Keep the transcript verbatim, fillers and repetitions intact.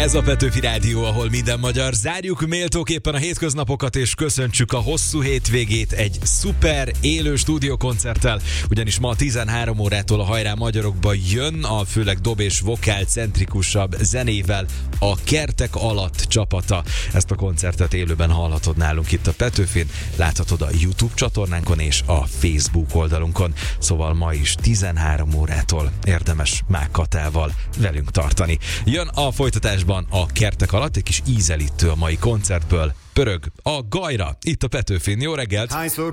Ez a Petőfi Rádió, ahol minden magyar. Zárjuk méltóképpen a hétköznapokat, és köszöntsük a hosszú hétvégét egy szuper élő stúdiókoncerttel, ugyanis ma tizenhárom órától a Hajrá Magyarokba jön a főleg dob és vokál centrikusabb zenével a Kertek Alatt csapata. Ezt a koncertet élőben hallhatod nálunk itt a Petőfin, láthatod a YouTube csatornánkon és a Facebook oldalunkon. Szóval ma is tizenhárom órától érdemes Mák Katával velünk tartani. Jön a folytatásban a Kertek Alatt, egy kis ízelítő a mai koncertből. Pörög a Gajra, itt a Petőfin. Jó reggelt!